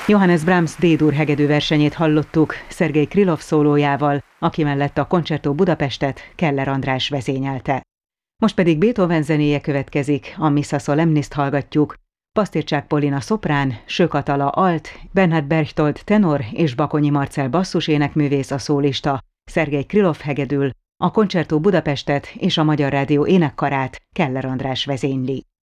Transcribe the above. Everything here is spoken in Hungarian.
Johannes Brahms D-dur hegedűversenyét hallottuk Szergej Krylov szólójával, aki mellett a Concerto Budapestet Keller András vezényelte. Most pedig Beethoven zenéje következik, a Missa Solemnist hallgatjuk. Pasztircsák Polina szoprán, Sök Atala alt, Bernhard Berchtold tenor és Bakonyi Marcell basszus énekművész a szólista, Szergej Krylov hegedül, a Concerto Budapestet és a Magyar Rádió énekkarát Keller András vezényli.